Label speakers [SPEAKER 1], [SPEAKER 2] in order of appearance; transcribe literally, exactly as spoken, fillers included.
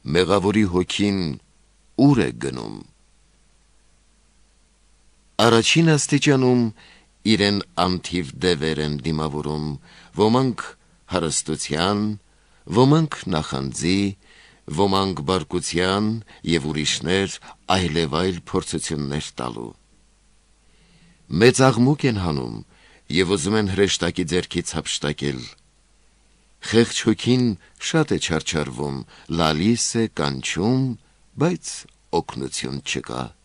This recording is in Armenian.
[SPEAKER 1] մեղավորի հոգին ուր է գնում։ Առաջին աստիճանում իրեն անթիվ դևեր են դիմավորում, ոմանք հարստության, ոմանք նախանձի, ոմանք բարկության և ուրիշներ այլևայլ փորձություններ տալու։ Մեծ աղմուկ են հանում և ուզում են հրեշտակի ձեռքից հափշտակել։ Խեղճ հոգին շատ է չարչարվում, լալիս է, կանչում, բայց օգնություն չկա։